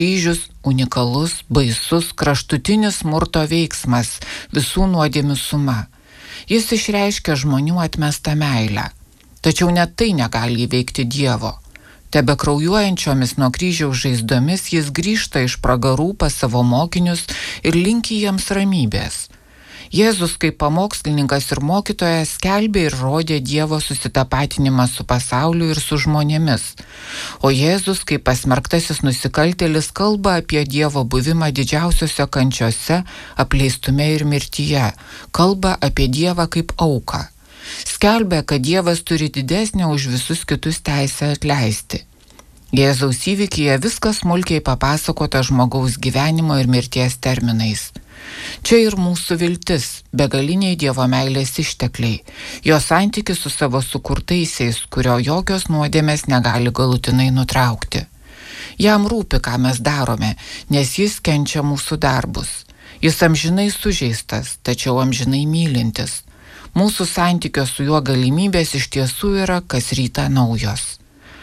Kryžius unikalus, baisus, kraštutinis smurto veiksmas, visų nuodėmių suma. Jis išreiškia žmonių atmestą meilę. Tačiau net tai negali įveikti Dievo. Tebe kraujuojančiomis nuo kryžiaus žaizdomis jis grįžta iš pragarų pas savo mokinius ir linki jiems ramybės. Jėzus kaip pamokslininkas ir mokytojas skelbė ir rodė Dievo susitapatinimą su pasauliu ir su žmonėmis. O Jėzus kaip pasmerktasis nusikaltėlis kalba apie Dievo buvimą didžiausiose kančiose, apleistume ir mirtyje. Kalba apie Dievą kaip auką. Skelbia, kad Dievas turi didesnę už visus kitus teisę atleisti. Jėzaus įvykyje viskas smulkiai papasakota žmogaus gyvenimo ir mirties terminais. Čia ir mūsų viltis, begaliniai Dievo meilės ištekliai, jo santykis su savo sukurtaisiais, kurio jokios nuodėmės negali galutinai nutraukti. Jam rūpi, ką mes darome, nes jis kenčia mūsų darbus. Jis amžinai sužeistas, tačiau amžinai mylintis. Mūsų santykio su juo galimybės iš tiesų yra kas rytą naujos.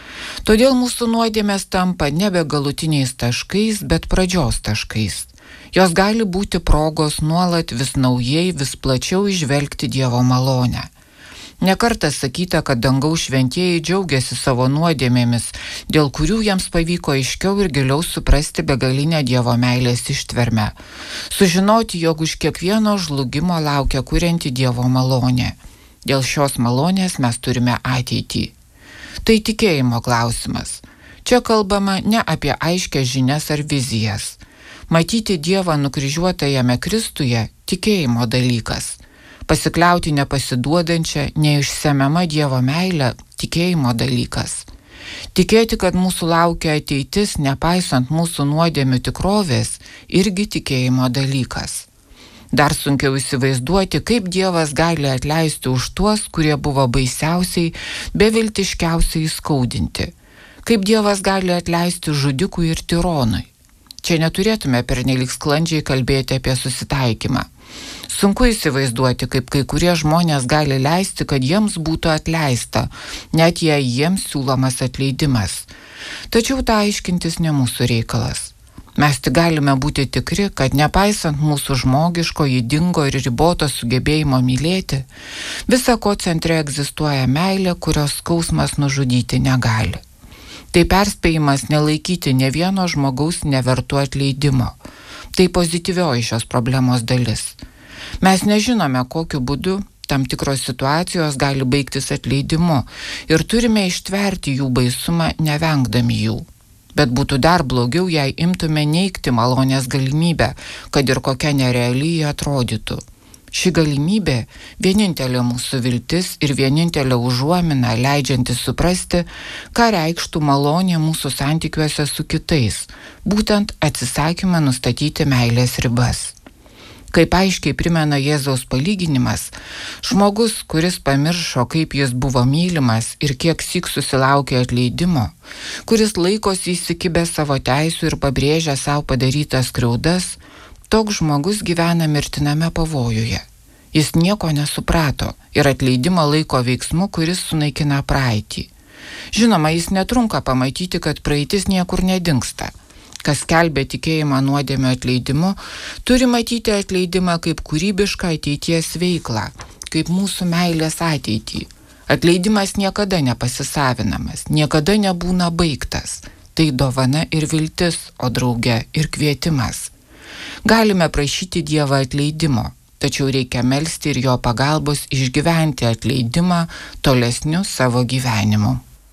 Todėl mūsų nuodėmės tampa nebe galutiniais taškais, bet pradžios taškais. Jos gali būti progos nuolat vis naujai, vis plačiau įžvelgti Dievo malonę. Nekartą sakyta, kad dangaus šventieji džiaugiasi savo nuodėmėmis, dėl kurių jiems pavyko aiškiau ir giliau suprasti begalinę Dievo meilės ištvermę. Sužinoti, jog už kiekvieno žlugimo laukia kurianti Dievo malonė. Dėl šios malonės mes turime ateitį. Tai tikėjimo klausimas. Čia kalbama ne apie aiškias žinias ar vizijas. Matyti Dievą nukryžiuotajame Kristuje – tikėjimo dalykas. Pasikliauti nepasiduodančią, neišsemiama Dievo meilę – tikėjimo dalykas. Tikėti, kad mūsų laukia ateitis, nepaisant mūsų nuodėmių tikrovės – irgi tikėjimo dalykas. Dar sunkiau įsivaizduoti, kaip Dievas gali atleisti už tuos, kurie buvo baisiausiai, beviltiškiausiai įskaudinti. Kaip Dievas gali atleisti žudikui ir tironui. Čia neturėtume pernelyg sklandžiai kalbėti apie susitaikymą. Sunku įsivaizduoti, kaip kai kurie žmonės gali leisti, kad jiems būtų atleista, net jei jiems siūlomas atleidimas. Tačiau tą aiškintis ne mūsų reikalas. Mes tik galime būti tikri, kad nepaisant mūsų žmogiško, ydingo ir riboto sugebėjimo mylėti, visa ko centre egzistuoja meilė, kurios skausmas nužudyti negali. Tai perspėjimas nelaikyti ne vieno žmogaus nevertu atleidimo. Tai pozityvioji šios problemos dalis. Mes nežinome, kokiu būdu tam tikros situacijos gali baigtis atleidimu ir turime ištverti jų baisumą, nevengdami jų. Bet būtų dar blogiau, jei imtume neigti malonės galimybę, kad ir kokia nerealiai jie atrodytų. Ši galimybė – vienintelė mūsų viltis ir vienintelė užuomina, leidžianti suprasti, ką reikštų malonė mūsų santykiuose su kitais, būtent atsisakymą nustatyti meilės ribas. Kaip aiškiai primena Jėzaus palyginimas, žmogus, kuris pamiršo, kaip jis buvo mylimas ir kiek syk susilaukė atleidimo, kuris laikosi įsikibęs savo teisių ir pabrėžia savo padarytas skriaudas, toks žmogus gyvena mirtiname pavojuje. Jis nieko nesuprato ir atleidimą laiko veiksmu, kuris sunaikina praeitį. Žinoma, jis netrunka pamatyti, kad praeitis niekur nedingsta. Kas skelbia tikėjimą nuodėmio atleidimu, turi matyti atleidimą kaip kūrybišką ateities veiklą, kaip mūsų meilės ateitį. Atleidimas niekada nepasisavinamas, niekada nebūna baigtas. Tai dovana ir viltis, o drauge ir kvietimas. Galime prašyti Dievą atleidimo, tačiau reikia melsti ir jo pagalbos išgyventi atleidimą tolesniu savo gyvenimu.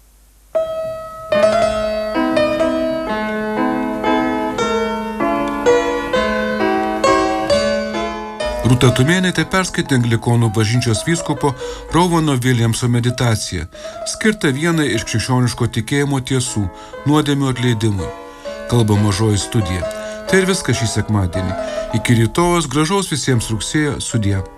Rūta Tumėnaitė perskaitė Anglikonų bažnyčios vyskupo Rovano Viljamso meditaciją, skirtą vienai iš krikščioniško tikėjimo tiesų – nuodėmių atleidimui. Kalba Mažoji studija. Tai ir viskas šį sekmadienį. Iki rytojus, gražaus visiems rugsėjo, sudie.